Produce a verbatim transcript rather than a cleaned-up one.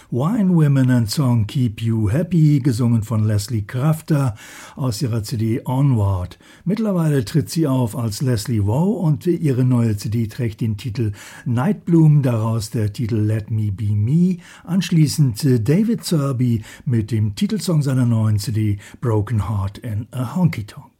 Wine, Women and Song Keep You Happy, gesungen von Leslie Crafter aus ihrer C D Onward. Mittlerweile tritt sie auf als Leslie Wow und ihre neue C D trägt den Titel Nightbloom, daraus der Titel Let Me Be Me. Anschließend David Serby mit dem Titelsong seiner neuen C D Broken Heart in a Honky Tonk.